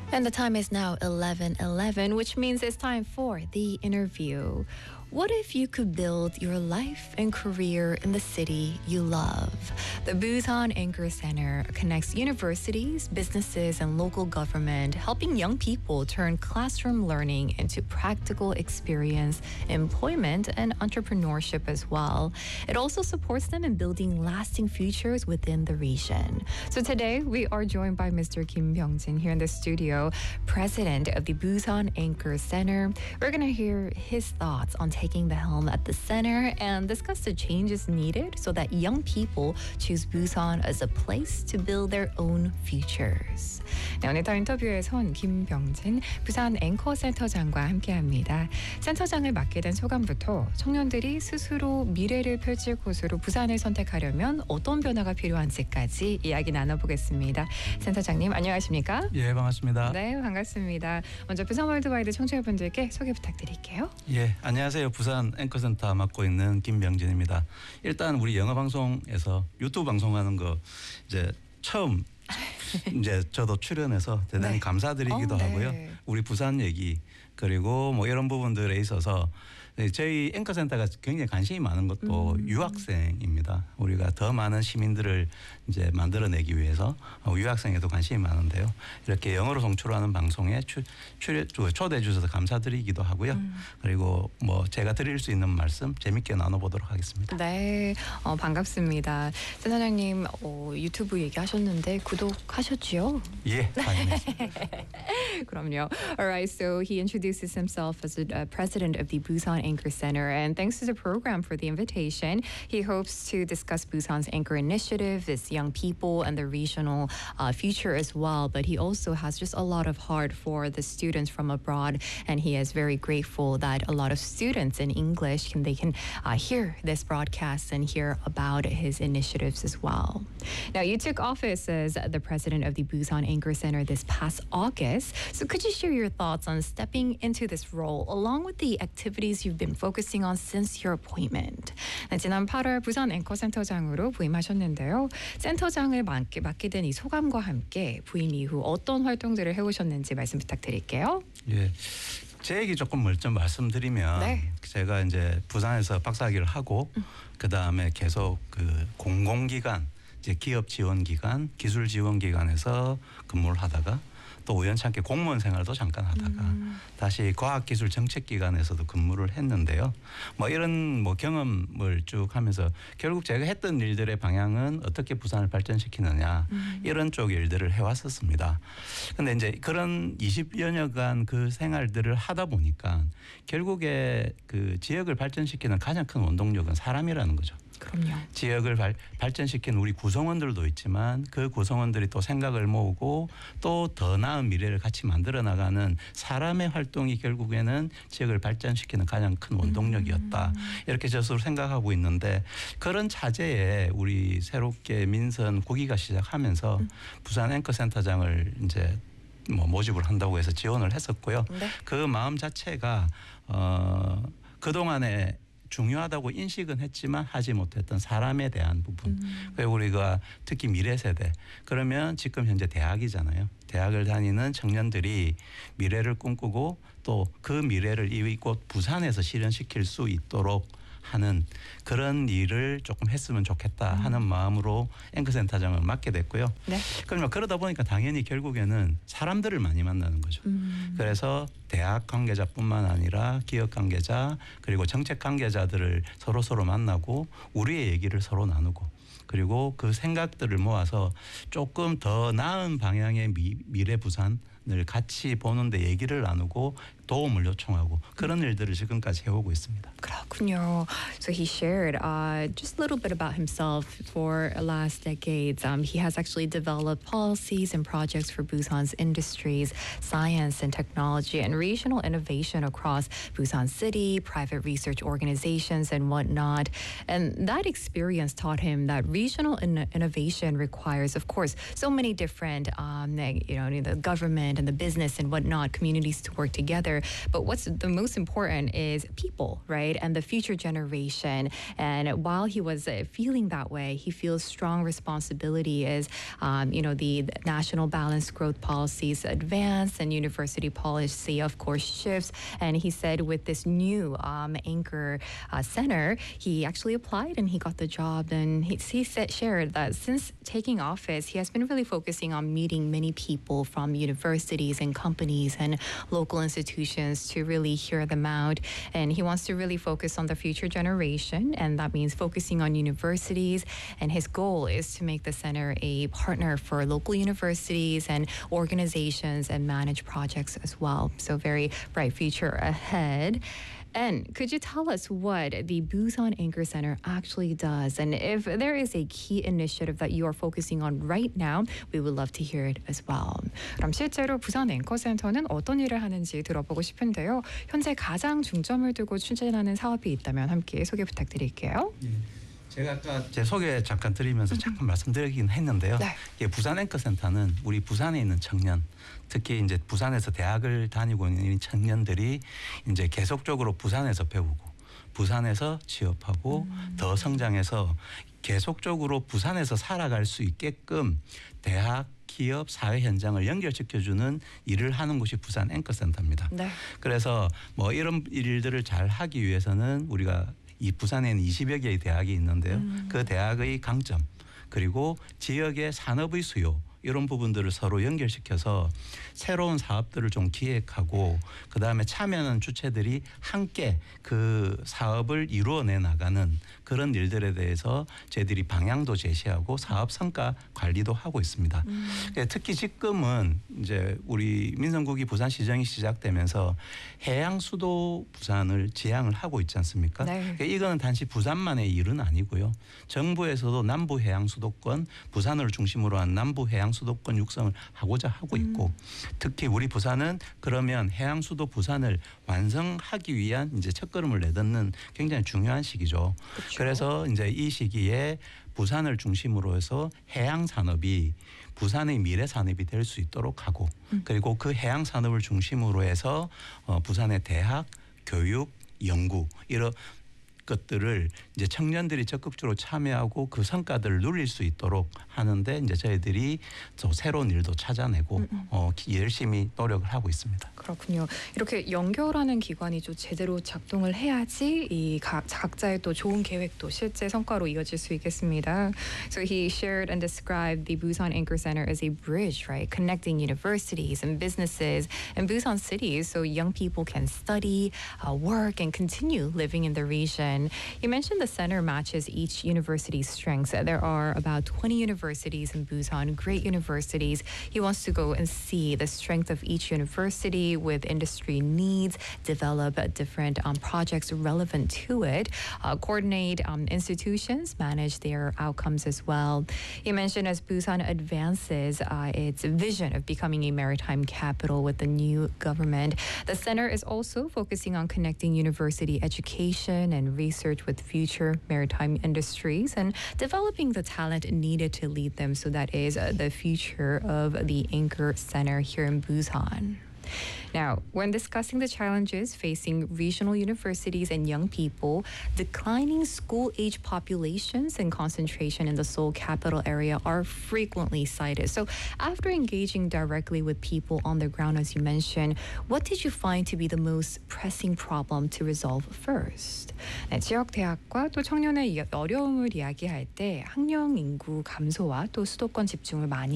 And the time is now 11:11, which means it's time for the interview. What if you could build your life and career in the city you love? The Busan Anchor Center connects universities, businesses, and local government, helping young people turn classroom learning into practical experience, employment, and entrepreneurship as well. It also supports them in building lasting futures within the region. So today, we are joined by Mr. Kim Byung-jin here in the studio, president of the Busan Anchor Center. We're going to hear his thoughts on taking the helm at the center and discuss the changes needed so that young people choose Busan as a place to build their own futures. 네, 오늘도 인터뷰에선 김병진 부산 앵커 센터장과 함께합니다. 센터장을 맡게 된 소감부터 청년들이 스스로 미래를 펼칠 곳으로 부산을 선택하려면 어떤 변화가 필요한지까지 이야기 나눠보겠습니다. 센터장님 안녕하십니까? 예, 반갑습니다. 네, 반갑습니다. 먼저 부산 월드와이드 청취자분들께 소개 부탁드릴게요. 예, 안녕하세요. 부산 앵커센터 맡고 있는 김병진입니다. 일단 우리 영어 방송에서 유튜브 방송하는 거 이제 처음 이제 저도 출연해서 대단히 네. 감사드리기도 하고요. 네. 우리 부산 얘기 그리고 뭐 이런 부분들에 있어서 저희 앵커센터가 굉장히 관심이 많은 것도 유학생입니다. 우리가 더 많은 시민들을 이제 만들어내기 위해서 유학생에도 관심이 많은데요. 이렇게 영어로 송출하는 방송에 초대해 주셔서 감사드리기도 하고요. 그리고 뭐 제가 드릴 수 있는 말씀 재밌게 나눠보도록 하겠습니다. 네, 반갑습니다. 센터장님 유튜브 얘기하셨는데 구독하셨지요? 예, 당연히. 그럼요. All right, so he introduces himself as a president of the Busan Anchor Center, and thanks to the program for the invitation. He hopes to discuss Busan's Anchor Initiative, its young people, and the regional future as well. But he also has just a lot of heart for the students from abroad, and he is very grateful that a lot of students in English can hear this broadcast and hear about his initiatives as well. Now, you took office as the president of the Busan Anchor Center this past August. So could you share your thoughts on stepping into this role along with the activities you've been focusing on since your appointment? 네, 지난 8월 부산 앵커 센터장으로 부임하셨는데요. 센터장을 맡게 된 이 소감과 함께 부임 이후 어떤 활동들을 해오셨는지 말씀 부탁드릴게요. 예. 제 얘기 조금 먼저 말씀드리면 네. 제가 이제 부산에서 박사학위를 하고 그 다음에 계속 그 공공기관, 이제 기업 지원기관, 기술 지원기관에서 근무를 하다가 또 우연찮게 공무원 생활도 잠깐 하다가 다시 과학기술정책기관에서도 근무를 했는데요. 뭐 이런 뭐 경험을 쭉 하면서 결국 제가 했던 일들의 방향은 어떻게 부산을 발전시키느냐 이런 쪽 일들을 해왔었습니다. 근데 이제 그런 20여 년간 그 생활들을 하다 보니까 결국에 그 지역을 발전시키는 가장 큰 원동력은 사람이라는 거죠. 그럼요. 지역을 발전시키는 우리 구성원들도 있지만 그 구성원들이 또 생각을 모으고 또 더 나은 미래를 같이 만들어 나가는 사람의 활동이 결국에는 지역을 발전시키는 가장 큰 원동력이었다. 이렇게 저스로 생각하고 있는데 그런 차제에 우리 새롭게 민선 9기가 시작하면서 부산 앵커센터장을 이제 뭐 모집을 한다고 해서 지원을 했었고요. 네. 그 마음 자체가 그동안에 중요하다고 인식은 했지만 하지 못했던 사람에 대한 부분. 그리고 우리가 특히 미래 세대. 그러면 지금 현재 대학이잖아요. 대학을 다니는 청년들이 미래를 꿈꾸고 또 그 미래를 이곳 부산에서 실현시킬 수 있도록 하는 그런 일을 조금 했으면 좋겠다 하는 마음으로 앵커센터장을 맡게 됐고요. 네. 그러면 그러다 보니까 당연히 결국에는 사람들을 많이 만나는 거죠. 그래서 대학 관계자뿐만 아니라 기업 관계자 그리고 정책 관계자들을 서로 만나고 우리의 얘기를 서로 나누고 그리고 그 생각들을 모아서 조금 더 나은 방향의 미래 부산을 같이 보는데 얘기를 나누고 도움을 요청하고 그런 일들을 지금까지 해오고 있습니다. 그렇군요. So he shared just a little bit about himself for last decades. He has actually developed policies and projects for Busan's industries, science and technology, and regional innovation across Busan City, private research organizations, and whatnot. And that experience taught him that regional innovation requires, of course, so many different, the government development and the business and whatnot, communities to work together. But what's the most important is people, right? And the future generation. And while he was feeling that way, he feels strong responsibility as, the national balanced growth policies advance and university policy, of course, shifts. And he said with this new anchor center, he actually applied and he got the job. And shared that since taking office, he has been really focusing on meeting many people from universities and companies and local institutions to really hear them out. And he wants to really focus on the future generation, and that means focusing on universities. And his goal is to make the center a partner for local universities and organizations and manage projects as well. So very bright future ahead. And could you tell us what the Busan Anchor Center actually does? And if there is a key initiative that you are focusing on right now, we would love to hear it as well. 그럼 실제로 부산 앵커센터는 어떤 일을 하는지 들어보고 싶은데요. 현재 가장 중점을 두고 추진하는 사업이 있다면 함께 소개 부탁드릴게요. 제가 아까 제 소개 잠깐 드리면서 잠깐 말씀드리긴 했는데요. 네. 부산 앵커센터는 우리 부산에 있는 청년, 특히 이제 부산에서 대학을 다니고 있는 청년들이 이제 계속적으로 부산에서 배우고 부산에서 취업하고 더 성장해서 계속적으로 부산에서 살아갈 수 있게끔 대학, 기업, 사회 현장을 연결시켜주는 일을 하는 곳이 부산 앵커센터입니다. 네. 그래서 뭐 이런 일들을 잘 하기 위해서는 우리가 이 부산에는 20여 개의 대학이 있는데요. 그 대학의 강점 그리고 지역의 산업의 수요 이런 부분들을 서로 연결시켜서 새로운 사업들을 좀 기획하고 그다음에 참여하는 주체들이 함께 그 사업을 이루어내 나가는 그런 일들에 대해서 저희들이 방향도 제시하고 사업 성과 관리도 하고 있습니다. 특히 지금은 이제 우리 민선국이 부산시정이 시작되면서 해양 수도 부산을 지향을 하고 있지 않습니까? 네. 이거는 단지 부산만의 일은 아니고요. 정부에서도 남부 해양 수도권 부산을 중심으로 한 남부 해양 수도권 육성을 하고자 하고 있고 특히 우리 부산은 그러면 해양 수도 부산을 완성하기 위한 이제 첫걸음을 내딛는 굉장히 중요한 시기죠. 그렇죠. 그래서 이제 이 시기에 부산을 중심으로 해서 해양 산업이 부산의 미래 산업이 될 수 있도록 하고 그리고 그 해양 산업을 중심으로 해서 부산의 대학, 교육, 연구 이런 것들을 이제 청년들이 적극적으로 참여하고 그 성과들을 누릴 수 있도록 하는데 이제 저희들이 또 새로운 일도 찾아내고 열심히 노력을 하고 있습니다. 그렇군요. 이렇게 연결하는 기관이 좀 제대로 작동을 해야지 이 각자의 또 좋은 계획도 실제 성과로 이어질 수 있겠습니다. So he shared and described the Busan Anchor Center as a bridge, right, connecting universities and businesses in Busan City, so young people can study, work, and continue living in the region. You mentioned the center matches each university's strengths. There are about 20 universities in Busan, great universities. He wants to go and see the strength of each university with industry needs, develop different projects relevant to it, coordinate institutions, manage their outcomes as well. You mentioned as Busan advances its vision of becoming a maritime capital with the new government, the center is also focusing on connecting university education and research with future maritime industries and developing the talent needed to lead them. So that is the future of the Anchor Center here in Busan. Now, when discussing the challenges facing regional universities and young people, declining school-age populations and concentration in the Seoul capital area are frequently cited. So after engaging directly with people on the ground, as you mentioned, what did you find to be the most pressing problem to resolve first? 네, 지역 대학과 또 청년의 어려움을 이야기할 때 학령 인구 감소와 또 수도권 집중을 많이